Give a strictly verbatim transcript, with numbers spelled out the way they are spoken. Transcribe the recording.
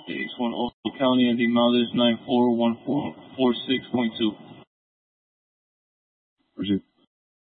H one Oakland County, and the amount is nine four one four four six point two. Proceed.